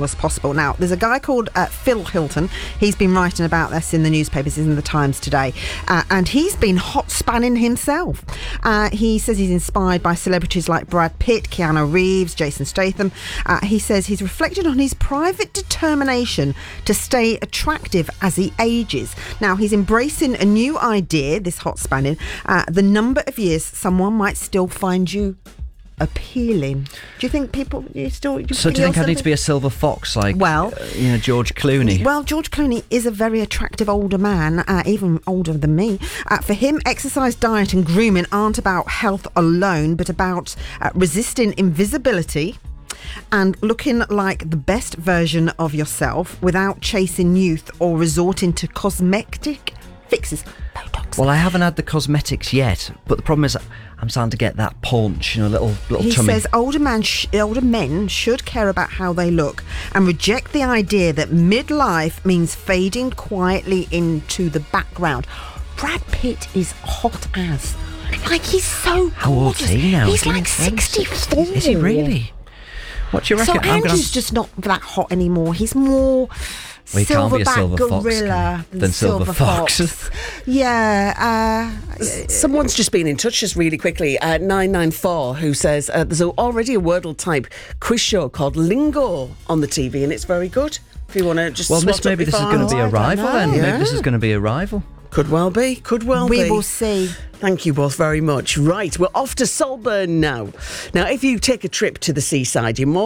normal as possible. Now, there's a guy called Phil Hilton. He's been writing about this in the newspapers, in the Times today, and he's been hot spanning himself. He says he's inspired by celebrities like Brad Pitt, Keanu Reeves, Jason Statham. He says he's reflected on his private determination to stay attractive as he ages. Now, he's embracing a new idea, this hot spanning, the number of years someone might still find you appealing. Do you think people do you think I need to be a silver fox like George Clooney? Well, George Clooney is a very attractive older man, even older than me. For him, exercise, diet and grooming aren't about health alone, but about resisting invisibility and looking like the best version of yourself without chasing youth or resorting to cosmetic fixes. Botox. Well, I haven't had the cosmetics yet, but the problem is I'm starting to get that paunch, little tummy. He says older men should care about how they look and reject the idea that midlife means fading quietly into the background. Brad Pitt is hot as. Like, he's so gorgeous. How old's he now? He's like 64. Is he really? What do you reckon? So Andrew's just not that hot anymore. He's more... Well, he can't be a silver gorilla fox than silver fox. Yeah. Someone's just been in touch just really quickly, 994, who says there's already a Wordle type quiz show called Lingo on the TV, and it's very good. If you want to just maybe this is going to be a rival then. Yeah. Maybe this is going to be a rival. Could well be. We will see. Thank you both very much. Right, we're off to Salburn now. Now, if you take a trip to the seaside, you're more